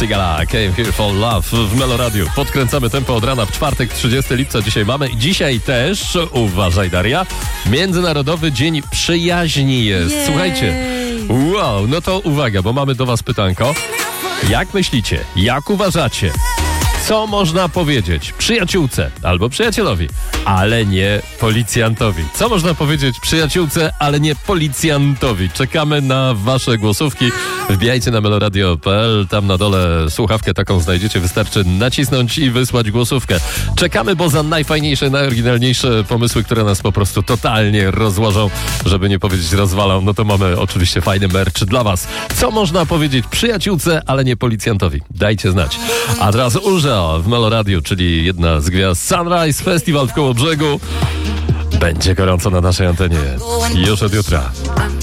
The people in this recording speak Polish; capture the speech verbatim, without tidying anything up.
Sigala, Came Here for Love w Meloradiu. Podkręcamy tempo od rana w czwartek, trzydziestego lipca dzisiaj mamy. I dzisiaj też, uważaj Daria, Międzynarodowy Dzień Przyjaźni jest. Jej. Słuchajcie, wow, no to uwaga, bo mamy do was pytanko. Jak myślicie, jak uważacie, co można powiedzieć przyjaciółce albo przyjacielowi, ale nie policjantowi? Co można powiedzieć przyjaciółce, ale nie policjantowi? Czekamy na wasze głosówki. Wbijajcie na meloradio kropka p l. Tam na dole słuchawkę taką znajdziecie. Wystarczy nacisnąć i wysłać głosówkę. Czekamy, bo za najfajniejsze, najoryginalniejsze pomysły, które nas po prostu totalnie rozłożą, żeby nie powiedzieć rozwalą, no to mamy oczywiście fajny merch dla was. Co można powiedzieć przyjaciółce, ale nie policjantowi? Dajcie znać. A teraz Urza w Meloradiu, czyli jedna z gwiazd Sunrise Festival w Kołobrzegu. Będzie gorąco na naszej antenie. Już od jutra.